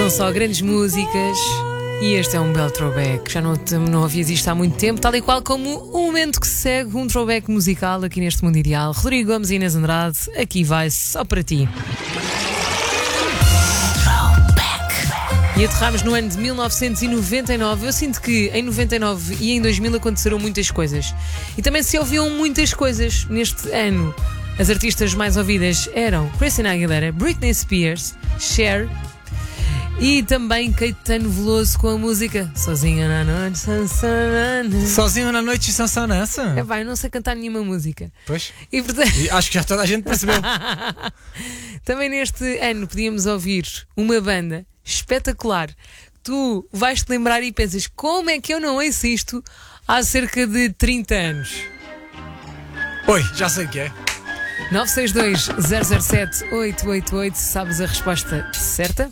São só grandes músicas. E este é um belo throwback. Já não ouvias isto há muito tempo, tal e qual como o momento que se segue, um throwback musical aqui neste Mundo Ideal. Rodrigo Gomes e Inês Andrade, aqui vai só para ti. E aterramos no ano de 1999. Eu sinto que em 99 e em 2000 aconteceram muitas coisas. E também se ouviam muitas coisas neste ano. As artistas mais ouvidas eram Christina Aguilera, Britney Spears, Cher e também Caetano Veloso com a música Sozinha na Noite, Sansana. Sozinho na noite, Sansanança? É pá, eu não sei cantar nenhuma música. Pois. E, portanto, Acho que já toda a gente percebeu. também neste ano podíamos ouvir uma banda espetacular. Tu vais-te lembrar e pensas, como é que eu não ouço isto há cerca de 30 anos? Oi, já sei o que é. 962 007 888, sabes a resposta certa?